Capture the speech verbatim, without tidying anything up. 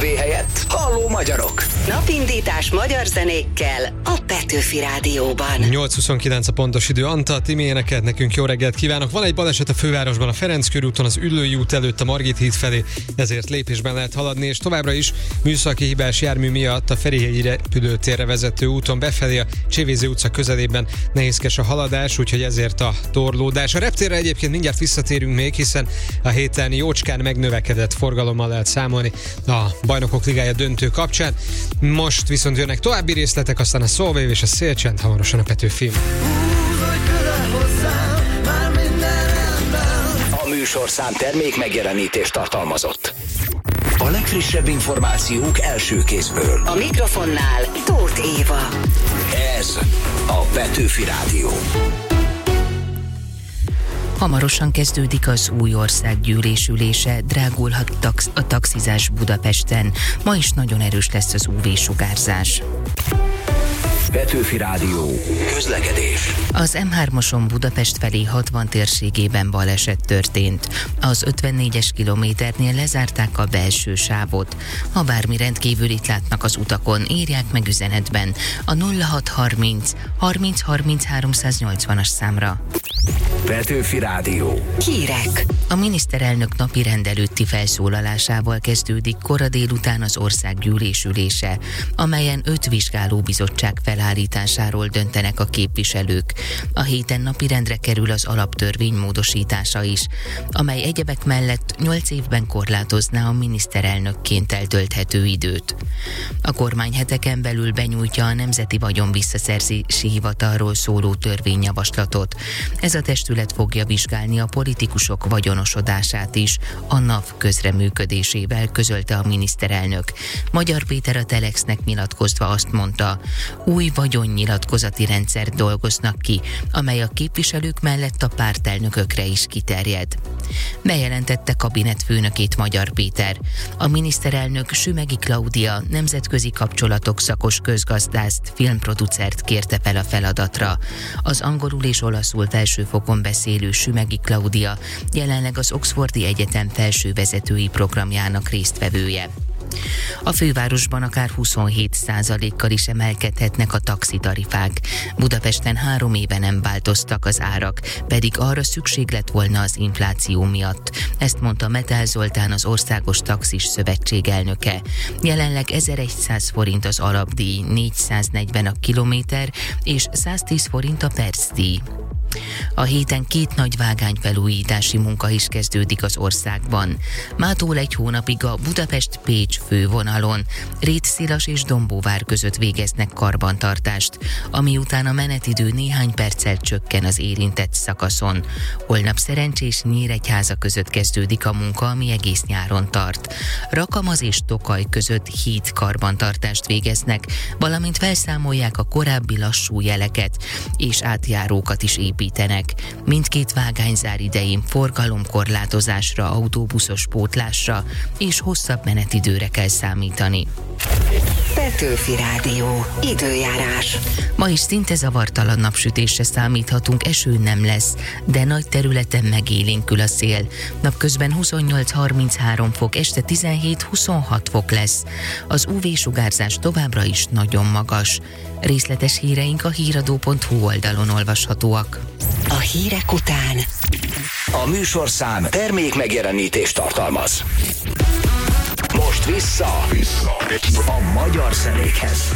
kávé helyett halló magyarok. Napindítás magyar zenékkel a Petőfi Rádióban. nyolc huszonkilenc a pontos idő. Anta, Timi énekelt nekünk, jó reggelt kívánok. Van egy baleset a fővárosban, a Ferenc körúton, az Üllői út előtt a Margit híd felé, ezért lépésben lehet haladni, és továbbra is műszaki hibás jármű miatt a Ferihegyi repülőtérre vezető úton befelé a Csévézi utca közelében nehézkes a haladás, úgyhogy ezért a torlódás. A reptérre egyébként mindjárt visszatérünk még, hiszen a héten jócskán megnövekedett forgalommal lehet számolni a Bajnokok Ligája döntő kapcsán. Most viszont jönnek további részletek, aztán a Szolvév és a Szélcsend, hamarosan a Petőfi. A műsorszám termék megjelenítést tartalmazott. A legfrissebb információk első kézből. A mikrofonnál Tóth Éva. Ez a Petőfi Rádió. Hamarosan kezdődik az új országgyűlés ülése, drágulhat tax- a taxizás Budapesten. Ma is nagyon erős lesz az ú vé-sugárzás. Petőfi Rádió. Közlekedés. Az em hármason Budapest felé hatvan térségében baleset történt. Az ötvennégyes kilométernél lezárták a belső sávot. Ha bármi rendkívülit látnak az utakon, írják meg üzenetben a nulla hat harminc harminc harminc háromszáznyolcvanas számra. Petőfi Rádió. Hírek. A miniszterelnök napi rendelőtti felszólalásával kezdődik kora délután az országgyűlés ülése, amelyen öt vizsgálóbizottság felállításáról döntenek a képviselők. A héten napirendre kerül az alaptörvény módosítása is, amely egyebek mellett nyolc évben korlátozná a miniszterelnökként eltölthető időt. A kormány heteken belül benyújtja a Nemzeti Vagyon Visszaszerzési Hivatalról szóló törvényjavaslatot. Ez a testület fogja vizsgálni a politikusok vagyonosodását is, a NAV közreműködésével, közölte a miniszterelnök. Magyar Péter a Telexnek nyilatkozva azt mondta, új vagyonnyilatkozati rendszert dolgoznak ki, amely a képviselők mellett a pártelnökökre is kiterjed. Bejelentette kabinetfőnökét Magyar Péter. A miniszterelnök Sümegi Klaudia nemzetközi kapcsolatok szakos közgazdászt, filmproducert kérte fel a feladatra. Az angolul és olaszul felsőfokon beszélő Sümegi Klaudia jelenleg az Oxfordi Egyetem felsővezetői programjának résztvevője. A fővárosban akár huszonhét százalékkal is emelkedhetnek a taxitarifák. Budapesten három éve nem változtak az árak, pedig arra szükség lett volna az infláció miatt. Ezt mondta Metel Zoltán, az Országos Taxis Szövetség elnöke. Jelenleg ezerszáz forint az alapdíj, négyszáznegyven a kilométer és száztíz forint a percdíj. A héten két nagy vágányfelújítási munka is kezdődik az országban. Mától egy hónapig a Budapest-Pécs fővonalon Rétszilas és Dombóvár között végeznek karbantartást, ami után a menetidő néhány perccel csökken az érintett szakaszon. Holnap Szerencsés Nyíregyháza között kezdődik a munka, ami egész nyáron tart. Rakamaz és Tokaj között híd karbantartást végeznek, valamint felszámolják a korábbi lassú jeleket és átjárókat is építenek. Mindkét vágányzár idején forgalomkorlátozásra, autóbuszos pótlásra és hosszabb menetidőre kell számítani. Petőfi Rádió. Időjárás. Ma is szinte zavartalan napsütésre számíthatunk, eső nem lesz, de nagy területen megélénkül a szél. Napközben huszonnyolc harminchárom fok, este tizenhét huszonhat fok lesz. Az ú vé-sugárzás továbbra is nagyon magas. Részletes híreink a híradó pont hu oldalon olvashatóak. A hírek után A műsorszám termék megjelenítést tartalmaz. Most vissza, vissza a magyar zenékhez.